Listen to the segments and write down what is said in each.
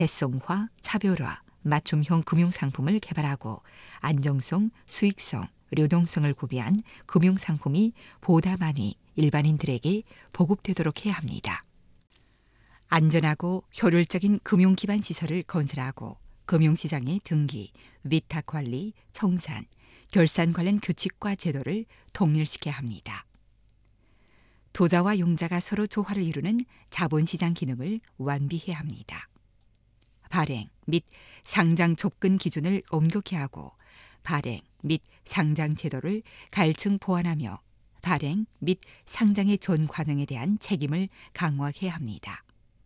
배송화, 차별화, 맞춤형 금융상품을 개발하고 안정성, 수익성,流動성을 구비한 금융상품이 보다 많이 일반인들에게 보급되도록 해야 합니다. 안전하고 효율적인 금융기반 시설을 건설하고 금융시장의 등기, 위탁관리, 청산, 결산 관련 규칙과 제도를 통일시켜야 합니다. 도자와 용자가 서로 조화를 이루는 자본시장 기능을 완비해야 합니다. 발행 및 상장 접근 기준을 엄격히 하고 발행 및 상장 제도를 갈층 보완하며 발행 및 상장의 전 과정에 대한 책임을 강화해야 합니다.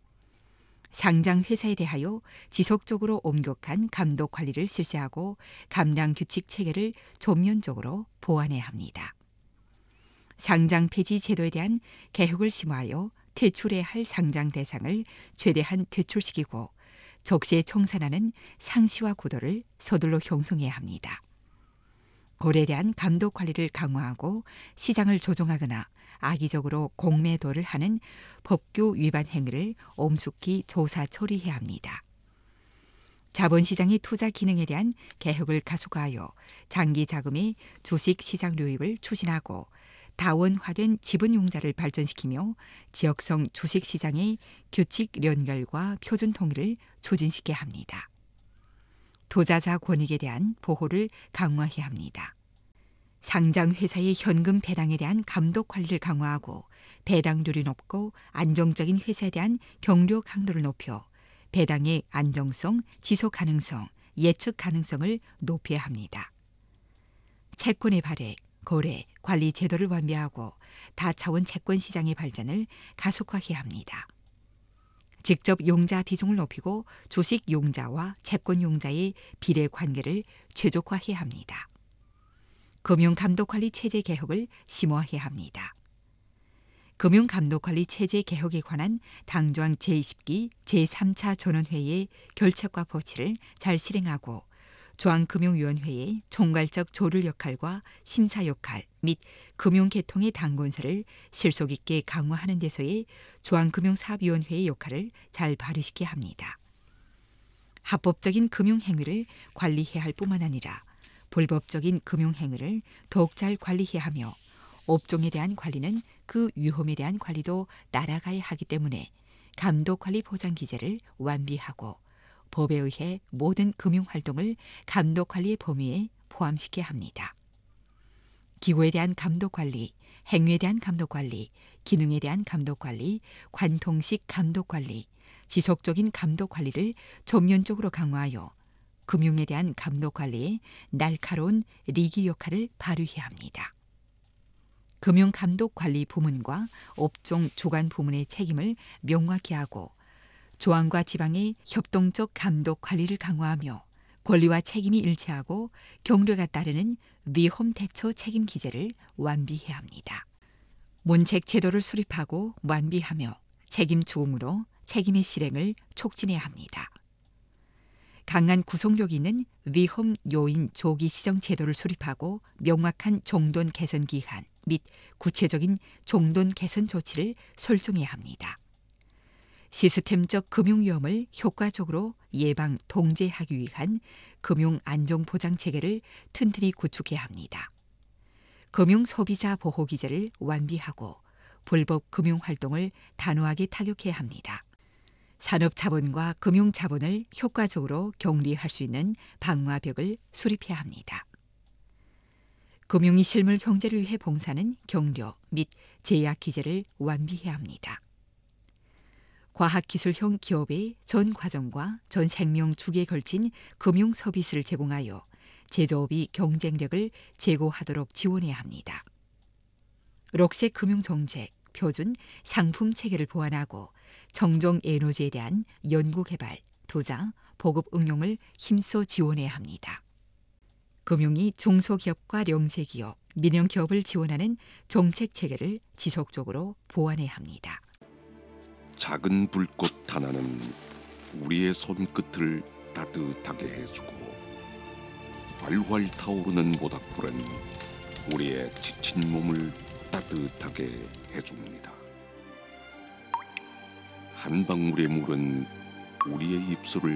상장 회사에 대하여 지속적으로 엄격한 감독 관리를 실시하고 감량 규칙 체계를 전면적으로 보완해야 합니다. 상장 폐지 제도에 대한 개혁을 심화하여 퇴출해야 할 상장 대상을 최대한 퇴출시키고 적시에 청산하는 상시화 구도를 서둘러 형성해야 합니다. 거래에 대한 감독 관리를 강화하고 시장을 조종하거나 악의적으로 공매도를 하는 법규 위반 행위를 엄숙히 조사 처리해야 합니다. 자본시장의 투자 기능에 대한 개혁을 가속화하여 장기 자금의 주식 시장 유입을 추진하고 다원화된 지분 융자를 발전시키며 지역성 주식 시장의 규칙 연결과 표준 통일을 추진시켜야 합니다. 투자자 권익에 대한 보호를 강화해야 합니다. 상장 회사의 현금 배당에 대한 감독 관리를 강화하고 배당률이 높고 안정적인 회사에 대한 경로 강도를 높여 배당의 안정성, 지속 가능성, 예측 가능성을 높여야 합니다. 채권의 발행, 거래, 관리 제도를 완비하고 다차원 채권 시장의 발전을 가속화해야 합니다. 직접 용자 비중을 높이고 주식 용자와 채권 용자의 비례 관계를 최적화해야 합니다. 금융감독관리 체제 개혁을 심화해야 합니다. 금융감독관리 체제 개혁에 관한 당조항 제20기 제3차 전원회의의 결책과 법치를 잘 실행하고 중앙금융위원회의 총괄적 조율 역할과 심사 역할 및 금융계통의 당건서를 실속 있게 강화하는 데서의 중앙금융사업위원회의 역할을 잘 발휘시켜야 합니다. 합법적인 금융행위를 관리해야 할 뿐만 아니라 불법적인 금융행위를 더욱 잘 관리해야 하며 업종에 대한 관리는 그 위험에 대한 관리도 따라가야 하기 때문에 감독관리 보장 기제를 완비하고 법에 의해 모든 금융활동을 감독관리의 범위에 포함시켜야 합니다. 기구에 대한 감독관리, 행위에 대한 감독관리, 기능에 대한 감독관리, 관통식 감독관리, 지속적인 감독관리를 전면적으로 강화하여 금융에 대한 감독관리에 날카로운 리기 역할을 발휘해야 합니다. 금융감독관리 부문과 업종 주관 부문의 책임을 명확히 하고 조항과 지방의 협동적 감독 관리를 강화하며 권리와 책임이 일치하고 경로가 따르는 위험 대처 책임 기제를 완비해야 합니다. 문책 제도를 수립하고 완비하며 책임 추궁으로 책임의 실행을 촉진해야 합니다. 강한 구속력이 있는 위험 요인 조기 시정 제도를 수립하고 명확한 종돈 개선 기한 및 구체적인 종돈 개선 조치를 설정해야 합니다. 시스템적 금융 위험을 효과적으로 예방 통제하기 위한 금융 안정 보장 체계를 튼튼히 구축해야 합니다. 금융 소비자 보호 기제를 완비하고 불법 금융 활동을 단호하게 타격해야 합니다. 산업 자본과 금융 자본을 효과적으로 격리할 수 있는 방화벽을 수립해야 합니다. 금융이 실물 형제를 위해 봉사하는 경로 및 제약 기제를 완비해야 합니다. 과학기술형 기업의 전 과정과 전 생명 주기에 걸친 금융 서비스를 제공하여 제조업이 경쟁력을 제고하도록 지원해야 합니다. 록색 금융 정책, 표준 상품 체계를 보완하고 정종 에너지에 대한 연구 개발, 투자, 보급 응용을 힘써 지원해야 합니다. 금융이 중소기업과 영세기업, 민영기업을 지원하는 정책 체계를 지속적으로 보완해야 합니다. 작은 불꽃 하나는 우리의 손끝을 따뜻하게 해주고 활활 타오르는 모닥불은 우리의 지친 몸을 따뜻하게 해줍니다. 한 방울의 물은 우리의 입술을